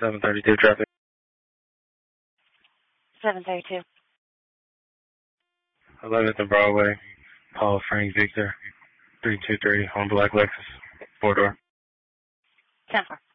732 traffic. 732. 11th and Broadway, Paul Frank Victor, 323 on Black Lexus, 4-door. 10-4.